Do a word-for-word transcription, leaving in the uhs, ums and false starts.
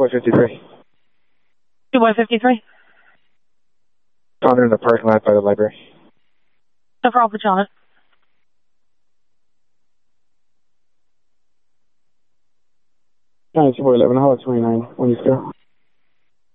boy fifty-three. two boy fifty-three. Found her in the parking lot by the library. No problem, put you on it. Nine, two boy eleven, how about twenty-nine? When you still?